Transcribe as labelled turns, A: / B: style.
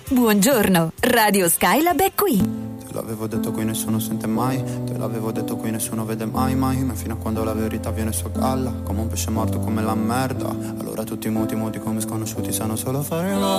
A: Buongiorno, Radio Skylab è qui.
B: Te l'avevo detto qui nessuno sente mai, te l'avevo detto qui nessuno vede mai, ma fino a quando la verità viene su a galla, come un pesce morto come la merda. Allora tutti muti come sconosciuti sanno solo fare